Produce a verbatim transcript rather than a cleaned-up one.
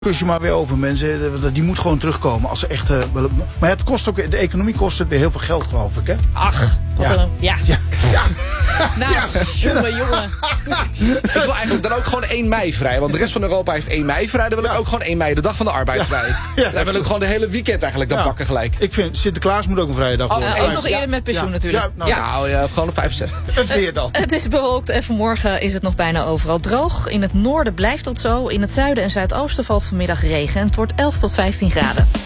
Kus je maar weer over, mensen. Die moet gewoon terugkomen. Als ze echt, uh, maar het kost ook, de economie kost het weer heel veel geld, geloof ik, hè? Ach, wat ja. een, ja. ja. ja. Nou, ja. jongen, jongen. Ik wil eigenlijk dan ook gewoon één mei vrij. Want de rest van Europa heeft één mei vrij. Dan wil ik ja. ook gewoon één mei, de dag van de arbeid vrij. Ja. Ja. Dan wil ik gewoon de hele weekend eigenlijk dan ja. pakken gelijk. Ik vind Sinterklaas moet ook een vrije dag worden. Oh, en nog eerder met pensioen ja. natuurlijk. Ja, nou, ja. Nou ja, gewoon op vijfenzestig. Het weer dan. Het is bewolkt en vanmorgen is het nog bijna overal droog. In het noorden blijft dat zo. In het zuiden en zuidoosten valt vanmiddag regen. En het wordt elf tot vijftien graden.